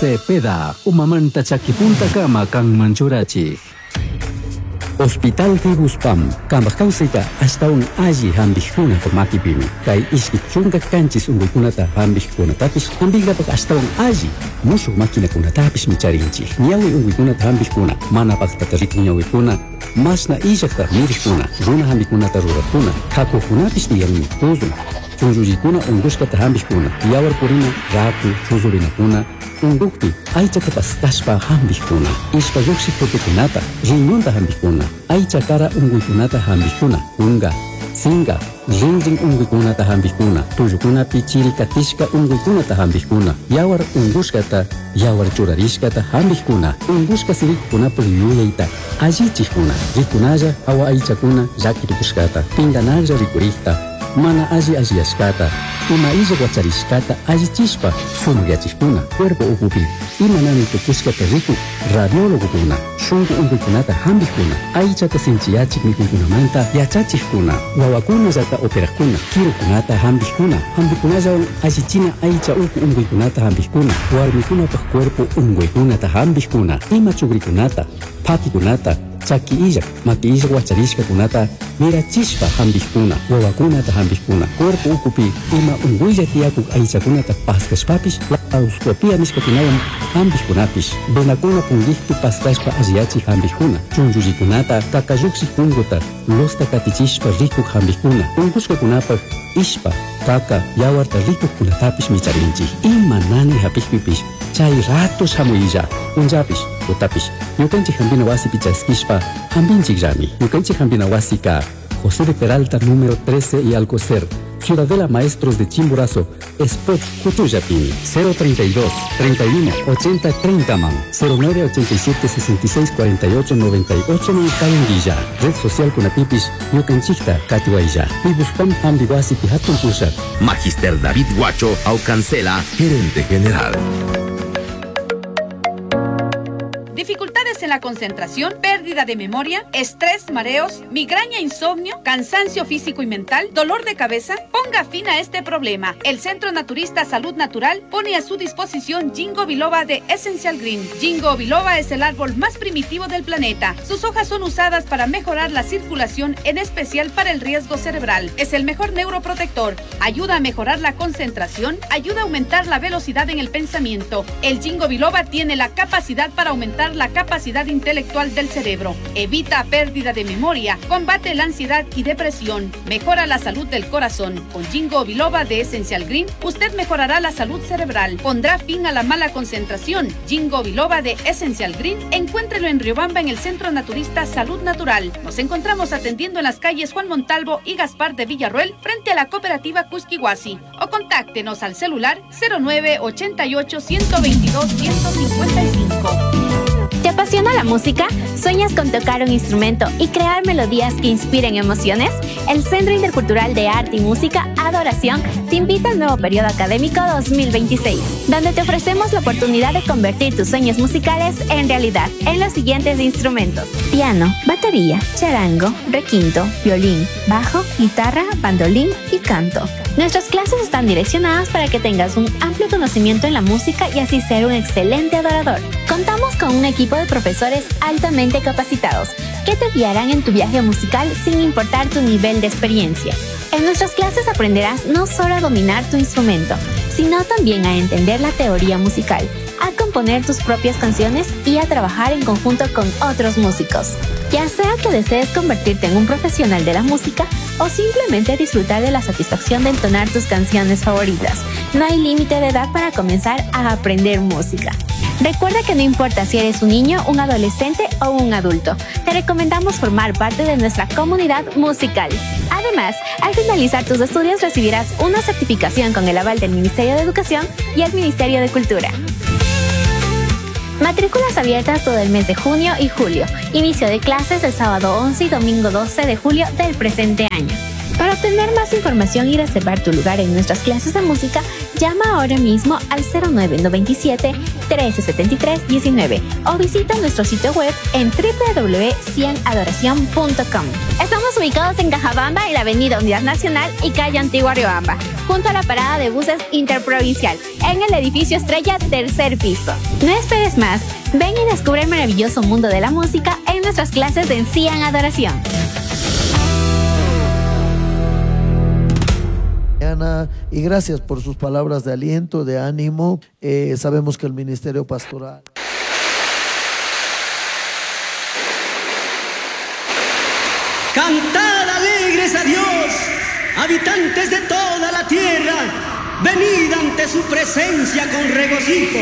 Cepeda, umamanta chakipunta kama kang manchurachi. Hospital Tibuspam, kambak kausita hasta un allí hambijuna por makipimi. Kai iski chunga kanchis unguikunata hambijuna tapis, hambigapak hasta un allí. Musu makina kuna tapis micharinchi. Niawi unguikunata hambijuna, mana paktata riku niawikuna. Masna ijakta mirikuna, runa hambikunata rurakuna. Kako kunapis diyarini tuzun. Chunjujikuna ungushkata hambijuna. Yawar purina, raku, chuzurinakuna. Undukti, aichata pastashpa hambijuna. Ishpa yuksikutukunata, riñonta hambijuna. Aichakara unguikunata hambijuna. Unga, singa, rinrin unguikunata hambijuna. Tuyukuna pichiri katishka unguikunata hambijuna. Yawar ungushkata, yawar churarishkata hambijuna. Ungushka sirikuna puliyuyaita. Allichijuna, rikunaya awa aichakuna yakitukushkata. Pinganaya rikurikta. Mana ashkata, ima illa guacharishkata allichishpa sumuyachikuna, cuerpo ukupi, ima nani tukushkata riku, radiologukuna, shunku unguikunata hambijuna, aichata sinchiyachik mikunkunamanta yachachikuna, wawakuna yata operakuna, kirukunata hambijuna, hambikunalla allichina aicha uku unguikunata hambijuna, warmikunapaj cuerpo unguikunata hambijuna, ima chugrikunata, pakikunata, chaki illak, maki illak guacharishka kunata, mirachishpa hambijkuna, wawakunata hambijkuna, cuerpo ukupi, ima unguilla tiakuk aichakunata paskashpapish, lauscopia nishkakunawan hambijkunapish, venakuna pungihtu paskashpa alliachi hambijkuna, chunjullikunata, kakayuksi kunguta, losta katichishpa rikuk hambijkuna, ungushkakunapaj, ishpa, kaka, yawarta rikuk kunatapish micharinchi, ima nani hapijpipish, chay ratos hamuyilla, unjapish, utapish, yukanchik hambina wasi pichaskishpa, hambinchik llami, yukanchik hambina wasi ka, José de Peralta número 13 y Alcocer, Ciudadela Maestros de Chimborazo, Spot Cutuyapini, 032 31 80 30 man, 0987 66 48 98 man Cayanguilla, Red Social Kunatipish, Yucanchikta, Katiwailla, Pibuspam Hambiwasi Pihatun Pushat. Magister David Guacho Aucancela, gerente general. Dificultades en la concentración, pérdida de memoria, estrés, mareos, migraña, insomnio, cansancio físico y mental, dolor de cabeza. Ponga fin a este problema. El Centro Naturista Salud Natural pone a su disposición Ginkgo biloba de Essential Green. Ginkgo biloba es el árbol más primitivo del planeta. Sus hojas son usadas para mejorar la circulación, en especial para el riesgo cerebral. Es el mejor neuroprotector. Ayuda a mejorar la concentración, ayuda a aumentar la velocidad en el pensamiento. El Ginkgo biloba tiene la capacidad para aumentar la capacidad intelectual del cerebro, evita pérdida de memoria, combate la ansiedad y depresión, mejora la salud del corazón. Con Ginkgo biloba de Essential Green, usted mejorará la salud cerebral, pondrá fin a la mala concentración. Ginkgo biloba de Essential Green, encuéntrelo en Riobamba en el Centro Naturista Salud Natural. Nos encontramos atendiendo en las calles Juan Montalvo y Gaspar de Villarroel, frente a la cooperativa Cusquihuasi, o contáctenos al celular 0988 122 155. ¿Te apasiona la música? ¿Sueñas con tocar un instrumento y crear melodías que inspiren emociones? El Centro Intercultural de Arte y Música Adoración te invita al nuevo periodo académico 2026, donde te ofrecemos la oportunidad de convertir tus sueños musicales en realidad en los siguientes instrumentos: piano, batería, charango, requinto, violín, bajo, guitarra, bandolín y canto. Nuestras clases están direccionadas para que tengas un amplio conocimiento en la música y así ser un excelente adorador. Contamos con un equipo de profesores altamente capacitados que te guiarán en tu viaje musical sin importar tu nivel de experiencia. En nuestras clases aprenderás no solo a dominar tu instrumento, sino también a entender la teoría musical, a componer tus propias canciones y a trabajar en conjunto con otros músicos. Ya sea que desees convertirte en un profesional de la música o simplemente disfrutar de la satisfacción de entonar tus canciones favoritas, no hay límite de edad para comenzar a aprender música. Recuerda que no importa si eres un niño, un adolescente o un adulto, te recomendamos formar parte de nuestra comunidad musical. Además, al finalizar tus estudios recibirás una certificación con el aval del Ministerio de Educación y el Ministerio de Cultura. Matrículas abiertas todo el mes de junio y julio. Inicio de clases el sábado 11 y domingo 12 de julio del presente año. Para obtener más información y reservar tu lugar en nuestras clases de música, llama ahora mismo al 0997 1373 19 o visita nuestro sitio web en www.cianadoracion.com. Estamos ubicados en Cajabamba, en la avenida Unidad Nacional y calle Antigua Riobamba, junto a la parada de buses interprovincial. en el edificio Estrella, tercer piso. No esperes más, ven y descubre el maravilloso mundo de la música en nuestras clases de Encian Adoración. Y gracias por sus palabras de aliento, de ánimo. Sabemos que el Ministerio Pastoral... Cantad alegres a Dios, habitantes de toda la tierra, venid ante su presencia con regocijo.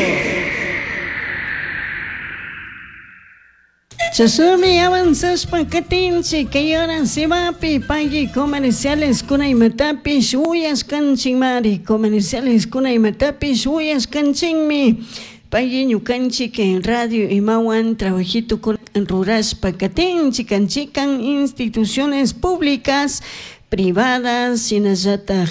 Chasumi avanzas pacatinchi, que lloran si vapi, pagui comerciales con matapi, huyas canchimari, comerciales con matapi, huyas canchimi. Pagui ñucanchi que en radio y mauan trabajito con ruras pacatinchi, canchican instituciones públicas, privadas, sinazata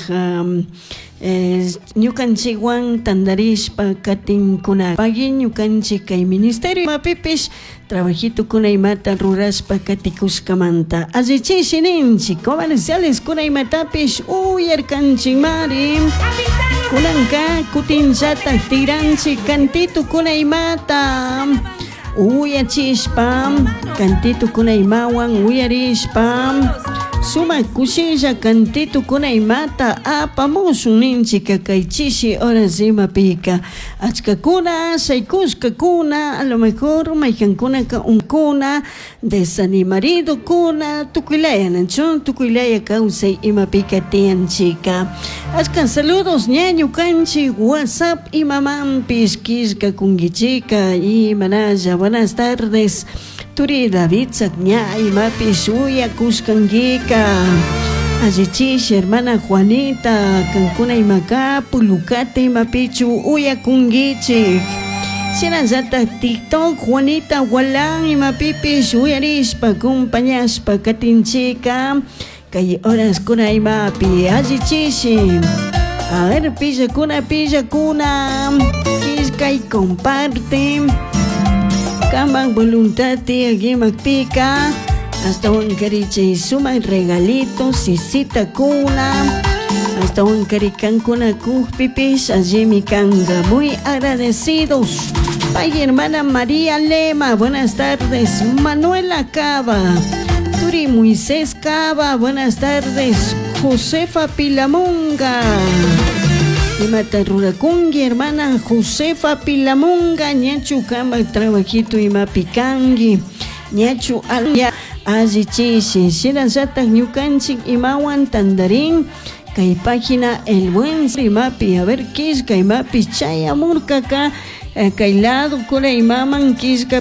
ñucanchiwan tandarishpa katinkuna pagui ñucanchi kay ministerio mapipish trabajito kunaymata ruraspa katikuskamanta allichishinichi comerciales kunaymatapish uyarkanchimari kunanka kutinchata tiranchi kantitu kunaymata uyachishpa kantitu kunaymawan uyarishpa suma kushilla kantitu kunaymata apamusun ninchika kaychishi horas imapika achkakuna shaykushkakuna a lo mejor maykankuna unkuna desanimarido kuna tukuylaya nanchon tukuylaya kawsay imapika tiyanchika achkan saludos ñañu kanchi WhatsApp imamanpish kishka kungichika imanalla buenas tardes Turi David Sagña imapi suya kuskangika Allichish hermana Juanita kankuna imaka pulukate imapichu uya kungichik Sinazata TikTok Juanita Walan imapipish uyarishpa acompañashpa katinchika kay horas kuna imapi allichishi a ver pilla kuna kiskay comparte Kaman voluntati agimakpika hasta wankariche suma regalitos sisita kuna hasta wankaricankuna kujpipish allimi kanga muy agradecidos Pay hermana María Lema buenas tardes Manuela Cava Turi Moisés Cava buenas tardes Josefa Pilamonga Imata Rurakungi, hermana Josefa Pilamonga, ñachu kamba trabajito imapikangi, ñachu alya azichishi, shirazata ñukanchik imawan tandarin, kay página El Buen Imapi, a ver qué es imapi chay amurkaka, kay lado kura imaman kiska